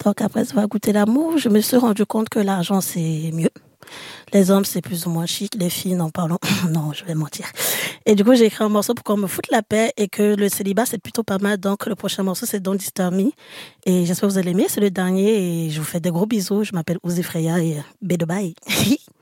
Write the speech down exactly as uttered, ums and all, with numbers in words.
Donc après avoir goûté l'amour, je me suis rendu compte que l'argent c'est mieux. Les hommes c'est plus ou moins chic, les filles n'en parlons. Non, je vais mentir. Et du coup j'ai écrit un morceau pour qu'on me foute la paix et que le célibat c'est plutôt pas mal. Donc le prochain morceau c'est Don't Disturb Me et j'espère que vous allez aimer. C'est le dernier et je vous fais des gros bisous. Je m'appelle Ouzi Freya et bye bye.